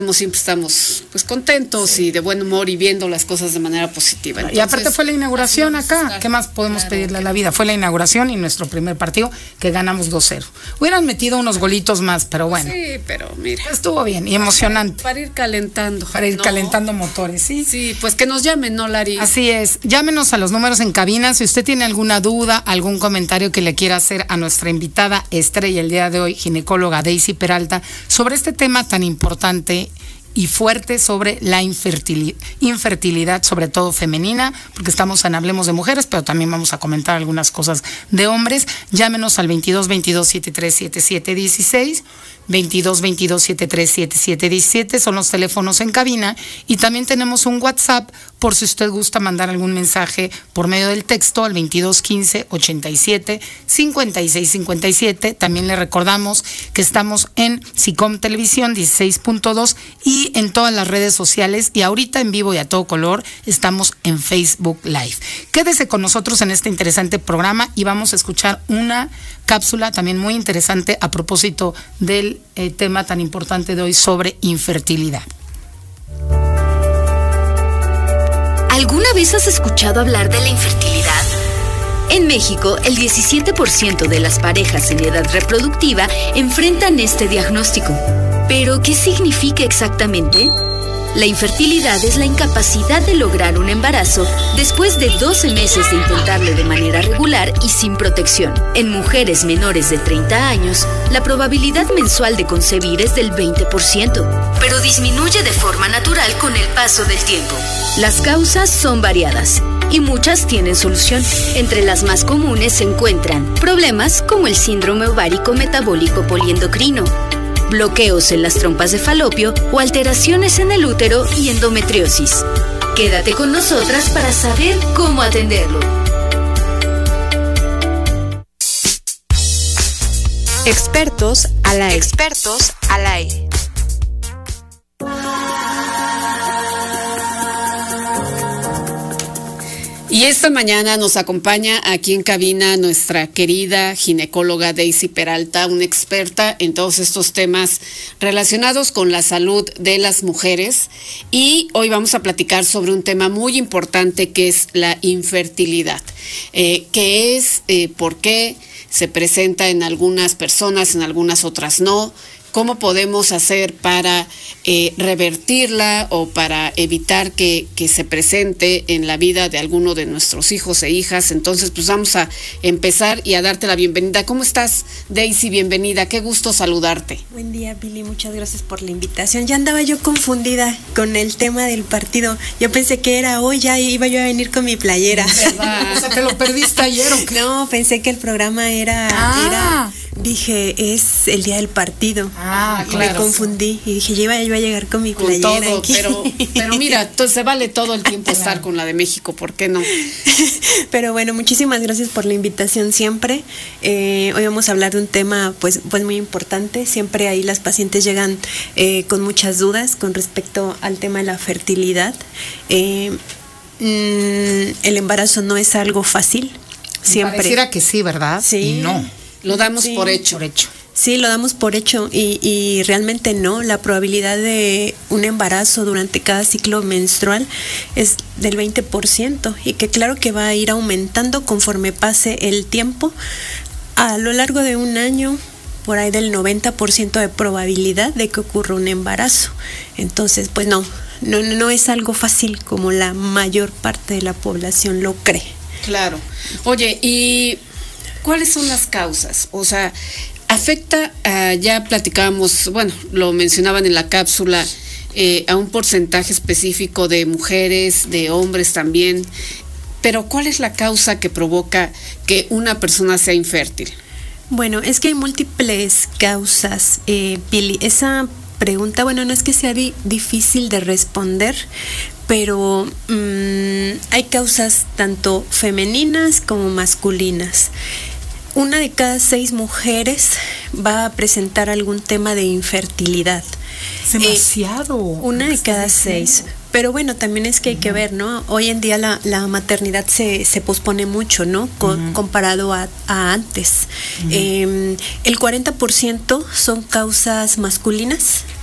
siempre estamos pues contentos y de buen humor y viendo las cosas de manera positiva. Entonces, y aparte fue la inauguración acá, ¿qué más podemos pedirle a la vida? Fue la inauguración y nuestro primer partido que ganamos 2-0. Hubieran metido unos golitos más, pero bueno. Sí, pero mira. Estuvo bien y emocionante. Para ir calentando. Para ir calentando motores, ¿sí? Sí, pues que nos llamen, ¿no, Lari? Así es. Llámenos a los números en cabina si usted tiene alguna duda, algún comentario que le quiera hacer a nuestra invitada estrella el día de hoy, ginecóloga Daisy Peralta, sobre este tema tan importante y fuerte sobre la infertilidad, sobre todo femenina, porque estamos en Hablemos de Mujeres, pero también vamos a comentar algunas cosas de hombres. Llámenos al 22-22-73-77-16, 22-22-73-77-17, son los teléfonos en cabina, y también tenemos un WhatsApp por si usted gusta mandar algún mensaje por medio del texto al 22-15-87-56-57. También le recordamos que estamos en SICOM Televisión 16.2 y en todas las redes sociales, y ahorita en vivo y a todo color estamos en Facebook Live. Quédese con nosotros en este interesante programa y vamos a escuchar una cápsula también muy interesante a propósito del tema tan importante de hoy sobre infertilidad. ¿Alguna vez has escuchado hablar de la infertilidad? En México, el 17% de las parejas en edad reproductiva enfrentan este diagnóstico. ¿Pero qué significa exactamente? La infertilidad es la incapacidad de lograr un embarazo después de 12 meses de intentarlo de manera regular y sin protección. En mujeres menores de 30 años, la probabilidad mensual de concebir es del 20%, pero disminuye de forma natural con el paso del tiempo. Las causas son variadas y muchas tienen solución. Entre las más comunes se encuentran problemas como el síndrome ovárico metabólico poliendocrino, bloqueos en las trompas de falopio o alteraciones en el útero y endometriosis. Quédate con nosotras para saber cómo atenderlo. Expertos al aire. Expertos al aire. Y esta mañana nos acompaña aquí en cabina nuestra querida ginecóloga Daisy Peralta, una experta en todos estos temas relacionados con la salud de las mujeres. Y hoy vamos a platicar sobre un tema muy importante que es la infertilidad. ¿Qué es? ¿Por qué se presenta en algunas personas, en algunas otras no? ¿Cómo podemos hacer para revertirla o para evitar que se presente en la vida de alguno de nuestros hijos e hijas? Entonces, pues vamos a empezar y a darte la bienvenida. ¿Cómo estás, Daisy? Bienvenida. Qué gusto saludarte. Buen día, Pili. Muchas gracias por la invitación. Ya andaba yo confundida con el tema del partido. Yo pensé que era hoy, ya iba yo a venir con mi playera. ¿Verdad? O sea, ¿te lo perdiste ayer o qué? No, pensé que el programa era dije, es el día del partido. Ah, y claro. me confundí y dije, yo iba a llegar con mi playera todo, aquí. pero mira, entonces vale todo el tiempo estar con la de México, ¿por qué no? Pero bueno, muchísimas gracias por la invitación siempre. Hoy vamos a hablar de un tema pues muy importante. Siempre ahí las pacientes llegan con muchas dudas con respecto al tema de la fertilidad. El embarazo no es algo fácil. Siempre. Pareciera que sí, ¿verdad? Sí. Y no. Lo damos por hecho. Sí, lo damos por hecho y realmente no. La probabilidad de un embarazo durante cada ciclo menstrual es del 20% y que claro que va a ir aumentando conforme pase el tiempo. A lo largo de un año, por ahí del 90% de probabilidad de que ocurra un embarazo. Entonces, pues no es algo fácil como la mayor parte de la población lo cree. Claro. Oye, ¿y cuáles son las causas? O sea, afecta, ya platicábamos, bueno, lo mencionaban en la cápsula, a un porcentaje específico de mujeres, de hombres también, pero ¿cuál es la causa que provoca que una persona sea infértil? Bueno, es que hay múltiples causas, Pili. Esa pregunta, bueno, no es que sea difícil de responder, pero hay causas tanto femeninas como masculinas. 1 de cada 6 mujeres va a presentar algún tema de infertilidad. Es demasiado. 1 de cada 6. Pero bueno, también es que hay que ver, ¿no? Hoy en día la maternidad se pospone mucho, ¿no? Comparado a antes. El 40% son causas masculinas